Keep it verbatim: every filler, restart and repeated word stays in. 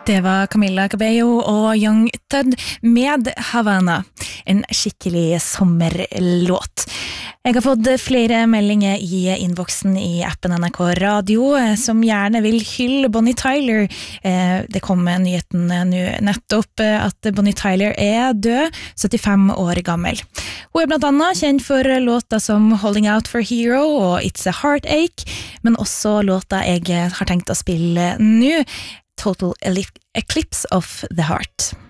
Det var Camila Cabello og Young Thug med Havana, en skikkelig sommerlåt. Jeg har fått flere meldinger i innboksen i appen N R K Radio som gjerne vil hylle Bonnie Tyler. Det kom nyheten nå nettopp at Bonnie Tyler er død, syttifem år gammel. Hun er blant annet kjent for låter som Holding Out for Hero og It's a Heartache, men også låter jeg har tenkt å spille nå, Total Eclipse of the Heart.